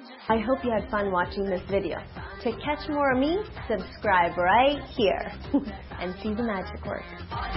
I hope you had fun watching this video. To catch more of me, subscribe right here and see the magic work.